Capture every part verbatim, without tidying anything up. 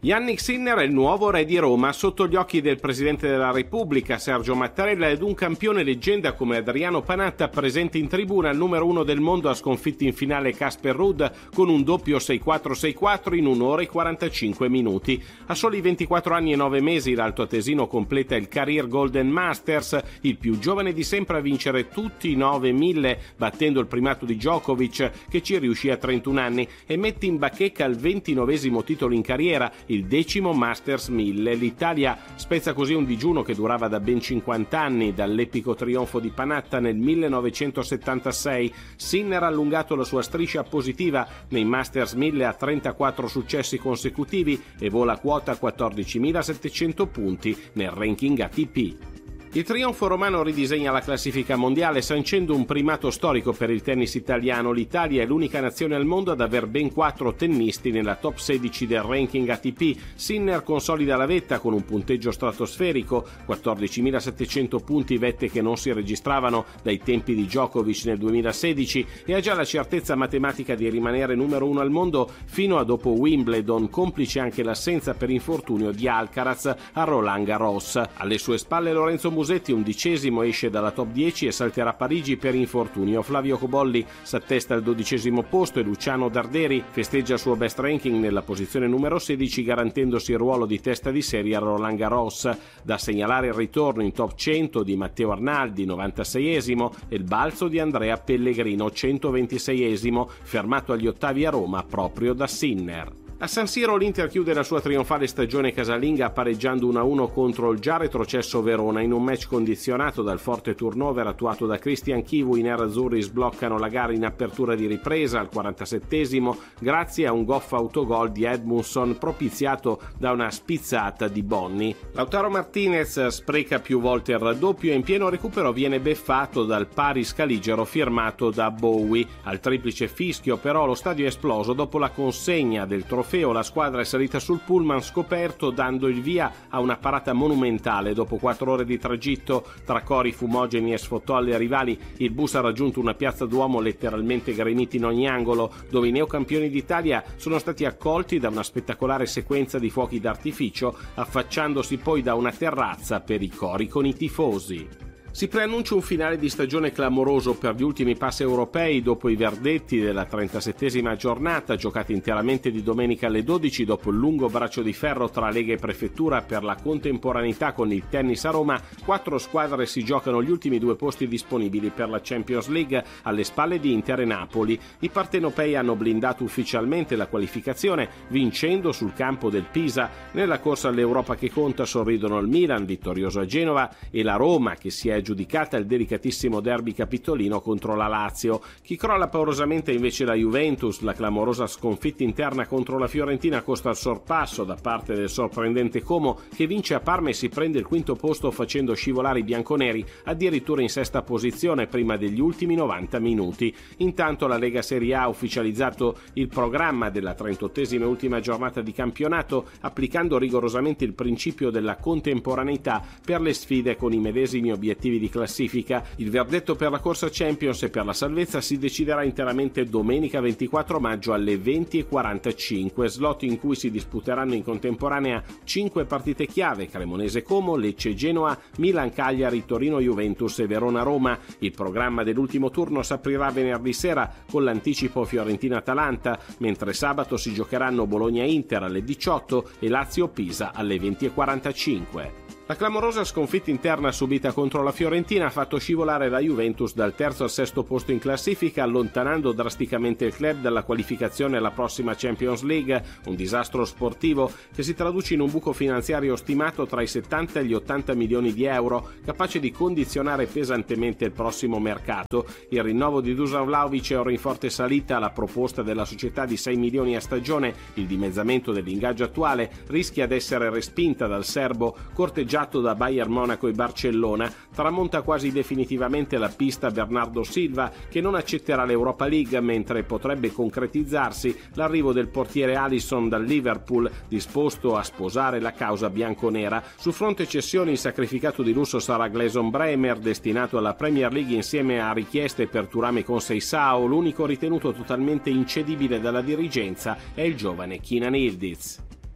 Jannik Sinner è il nuovo re di Roma sotto gli occhi del Presidente della Repubblica Sergio Mattarella ed un campione leggenda come Adriano Panatta presente in tribuna. Il numero uno del mondo ha sconfitto in finale Casper Ruud con un doppio sei quattro sei quattro in un'ora e quarantacinque minuti. A soli ventiquattro anni e nove mesi l'altoatesino completa il Career Golden Masters, il più giovane di sempre a vincere tutti i nove mille, battendo il primato di Djokovic che ci riuscì a trentuno anni, e mette in bacheca il ventinovesimo titolo in carriera, il decimo Masters mille. L'Italia spezza così un digiuno che durava da ben cinquanta anni, dall'epico trionfo di Panatta nel millenovecentosettantasei. Sinner ha allungato la sua striscia positiva nei Masters mille a trentaquattro successi consecutivi e vola quota quattordicimilasettecento punti nel ranking A T P. Il trionfo romano ridisegna la classifica mondiale sancendo un primato storico per il tennis italiano. L'Italia è l'unica nazione al mondo ad aver ben quattro tennisti nella top sedici del ranking A T P. Sinner consolida la vetta con un punteggio stratosferico, quattordicimilasettecento punti, vette che non si registravano dai tempi di Djokovic nel duemilasedici, e ha già la certezza matematica di rimanere numero uno al mondo fino a dopo Wimbledon, complice anche l'assenza per infortunio di Alcaraz a Roland Garros. Alle sue spalle Lorenzo Musetti, undicesimo, esce dalla top dieci e salterà a Parigi per infortunio. Flavio Cobolli s'attesta al dodicesimo posto e Luciano Darderi festeggia il suo best ranking nella posizione numero sedici, garantendosi il ruolo di testa di serie a Roland Garros. Da segnalare il ritorno in top cento di Matteo Arnaldi, novantaseiesimo, e il balzo di Andrea Pellegrino, centoventiseiesimo, fermato agli ottavi a Roma proprio da Sinner. A San Siro l'Inter chiude la sua trionfale stagione casalinga pareggiando uno a uno contro il già retrocesso Verona in un match condizionato dal forte turnover attuato da Christian Chivu. I nerazzurri sbloccano la gara in apertura di ripresa al quarantasettesimo grazie a un goffo autogol di Edmundson propiziato da una spizzata di Bonni. Lautaro Martinez spreca più volte il raddoppio e in pieno recupero viene beffato dal pari scaligero firmato da Bowie. Al triplice fischio però lo stadio è esploso dopo la consegna del trofeo. La squadra è salita sul pullman scoperto dando il via a una parata monumentale. Dopo quattro ore di tragitto tra cori fumogeni e sfottò alle rivali, il bus ha raggiunto una piazza Duomo letteralmente gremita in ogni angolo, dove i neocampioni d'Italia sono stati accolti da una spettacolare sequenza di fuochi d'artificio, affacciandosi poi da una terrazza per i cori con i tifosi. Si preannuncia un finale di stagione clamoroso per gli ultimi passi europei dopo i verdetti della trentasettesima giornata, giocati interamente di domenica alle dodici dopo il lungo braccio di ferro tra Lega e Prefettura per la contemporaneità con il tennis a Roma. Quattro squadre si giocano gli ultimi due posti disponibili per la Champions League alle spalle di Inter e Napoli. I partenopei hanno blindato ufficialmente la qualificazione vincendo sul campo del Pisa. Nella corsa all'Europa che conta sorridono il Milan, vittorioso a Genova, e la Roma, che si è giudicata il delicatissimo derby capitolino contro la Lazio. Chi crolla paurosamente invece la Juventus. La clamorosa sconfitta interna contro la Fiorentina costa il sorpasso da parte del sorprendente Como, che vince a Parma e si prende il quinto posto facendo scivolare i bianconeri addirittura in sesta posizione prima degli ultimi novanta minuti. Intanto la Lega Serie A ha ufficializzato il programma della trentottesima e ultima giornata di campionato, applicando rigorosamente il principio della contemporaneità per le sfide con i medesimi obiettivi di classifica. Il verdetto per la corsa Champions e per la salvezza si deciderà interamente domenica ventiquattro maggio alle venti e quarantacinque, slot in cui si disputeranno in contemporanea cinque partite chiave: Cremonese Como, Lecce Genoa, Milan Cagliari, Torino Juventus e Verona Roma. Il programma dell'ultimo turno si aprirà venerdì sera con l'anticipo Fiorentina Atalanta, mentre sabato si giocheranno Bologna Inter alle diciotto e Lazio Pisa alle venti e quarantacinque. La clamorosa sconfitta interna subita contro la Fiorentina ha fatto scivolare la Juventus dal terzo al sesto posto in classifica, allontanando drasticamente il club dalla qualificazione alla prossima Champions League, un disastro sportivo che si traduce in un buco finanziario stimato tra i settanta e gli ottanta milioni di euro, capace di condizionare pesantemente il prossimo mercato. Il rinnovo di Dusan Vlahovic è ora in forte salita. La proposta della società di sei milioni a stagione, il dimezzamento dell'ingaggio attuale, rischia di essere respinta dal serbo, corteggiato da Bayern Monaco e Barcellona. Tramonta quasi definitivamente la pista Bernardo Silva, che non accetterà l'Europa League, mentre potrebbe concretizzarsi l'arrivo del portiere Alisson dal Liverpool, disposto a sposare la causa bianconera. Su fronte cessioni il sacrificato di lusso sarà Gleison Bremer, destinato alla Premier League insieme a richieste per Thuram e Conceição. L'unico ritenuto totalmente incedibile dalla dirigenza è il giovane Kenan Yildiz.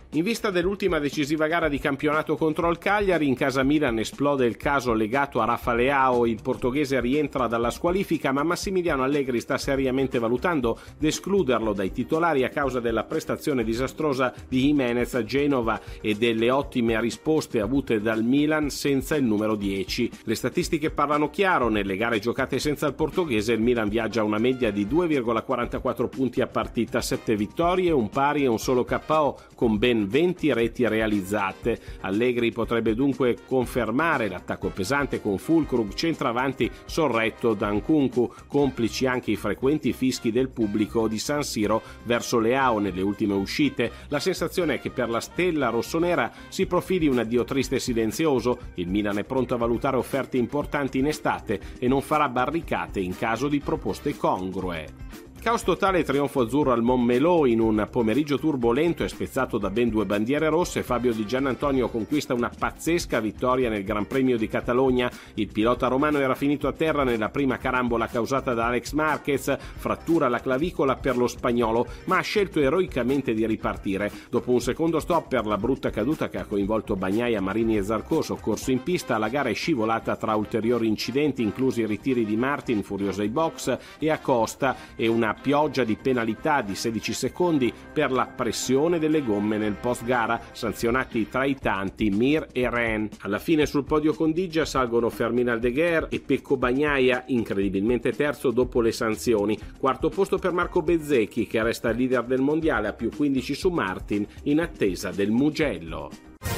In vista dell'ultima decisiva gara di campionato contro il Cagliari, in casa Milan esplode il caso legato a Rafa Leao. Il portoghese rientra dalla squalifica, ma Massimiliano Allegri sta seriamente valutando di escluderlo dai titolari a causa della prestazione disastrosa di Jimenez a Genova e delle ottime risposte avute dal Milan senza il numero dieci. Le statistiche parlano chiaro: nelle gare giocate senza il portoghese il Milan viaggia a una media di due virgola quarantaquattro punti a partita, sette vittorie, un pari e un solo K O, con ben venti reti realizzate. Allegri potrebbe dunque confermare l'attacco pesante con Füllkrug centravanti sorretto da Nkunku, complici anche i frequenti fischi del pubblico di San Siro verso Leao nelle ultime uscite. La sensazione è che per la stella rossonera si profili un addio triste e silenzioso. Il Milan è pronto a valutare offerte importanti in estate e non farà barricate in caso di proposte congrue. Caos totale e trionfo azzurro al Montmelò. In un pomeriggio turbolento e spezzato da ben due bandiere rosse, Fabio Di Giannantonio conquista una pazzesca vittoria nel Gran Premio di Catalogna. Il pilota romano era finito a terra nella prima carambola causata da Alex Marquez, frattura alla clavicola per lo spagnolo, ma ha scelto eroicamente di ripartire. Dopo un secondo stop per la brutta caduta che ha coinvolto Bagnaia, Marini e Zarco, soccorso in pista, la gara è scivolata tra ulteriori incidenti, inclusi i ritiri di Martin, furioso ai box, e Acosta, e una pioggia di penalità di sedici secondi per la pressione delle gomme nel post gara, sanzionati tra i tanti Mir e Ren. Alla fine sul podio con Digia salgono Fermin Aldeguer e Pecco Bagnaia, incredibilmente terzo dopo le sanzioni. Quarto posto per Marco Bezzecchi, che resta leader del mondiale a più quindici su Martin, in attesa del Mugello.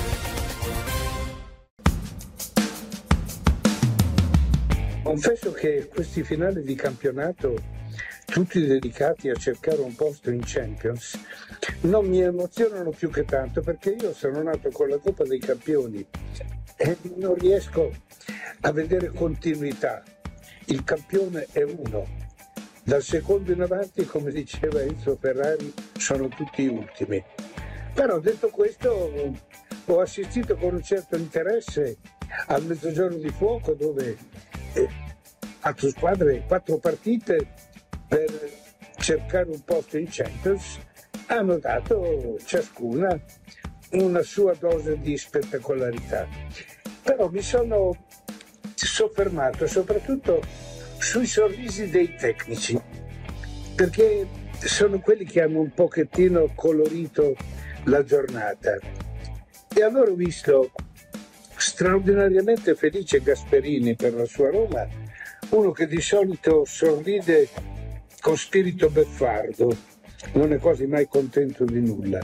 Confesso che questi finali di campionato, tutti dedicati a cercare un posto in Champions, non mi emozionano più che tanto, perché io sono nato con la Coppa dei Campioni e non riesco a vedere continuità. Il campione è uno, dal secondo in avanti, come diceva Enzo Ferrari, sono tutti ultimi. Però detto questo, ho assistito con un certo interesse al Mezzogiorno di Fuoco, dove eh, quattro squadre, quattro partite per cercare un posto in Champions hanno dato ciascuna una sua dose di spettacolarità. Però mi sono soffermato soprattutto sui sorrisi dei tecnici, perché sono quelli che hanno un pochettino colorito la giornata. E allora ho visto straordinariamente felice Gasperini per la sua Roma, uno che di solito sorride con spirito beffardo, non è quasi mai contento di nulla.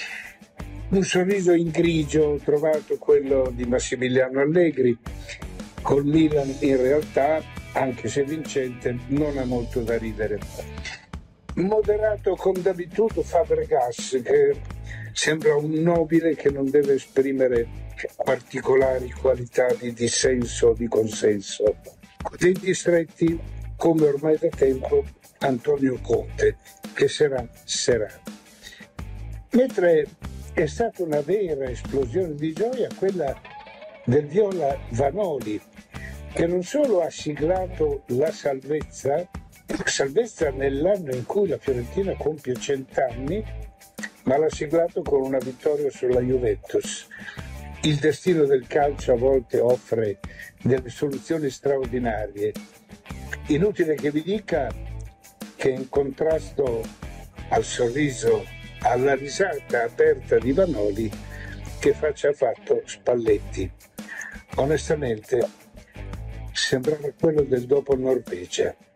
Un sorriso in grigio ho trovato quello di Massimiliano Allegri. Col Milan in realtà, anche se vincente, non ha molto da ridere. Moderato come d'abitudine Fabregas, che sembra un nobile che non deve esprimere particolari qualità di dissenso o di consenso. Denti stretti, come ormai da tempo, Antonio Conte, che sarà sarà. Mentre è stata una vera esplosione di gioia quella del Viola Vanoli, che non solo ha siglato la salvezza, salvezza nell'anno in cui la Fiorentina compie cent'anni, ma l'ha siglato con una vittoria sulla Juventus. Il destino del calcio a volte offre delle soluzioni straordinarie. Inutile che vi dica che in contrasto al sorriso, alla risata aperta di Vanoli, che faccia ha fatto Spalletti. Onestamente sembrava quello del dopo Norvegia.